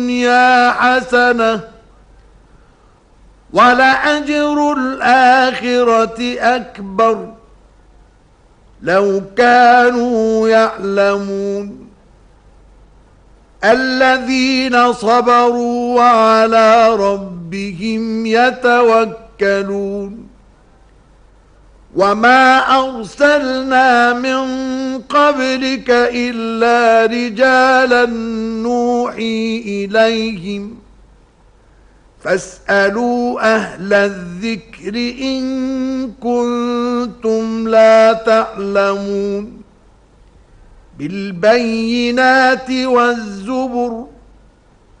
الدنيا حسنة ولأجر الآخرة أكبر لو كانوا يعلمون الذين صبروا وعلى ربهم يتوكلون وما أرسلنا من قبلك إلا رجالا نوحي إليهم فاسألوا أهل الذكر إن كنتم لا تعلمون بالبينات والزبر